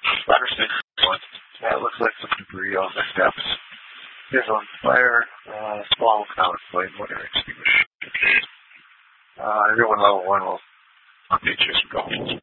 First one. That looks like some debris on the steps. Is on fire. Small amount of flame, whatever extinguish. Everyone level 1 will update you as we go.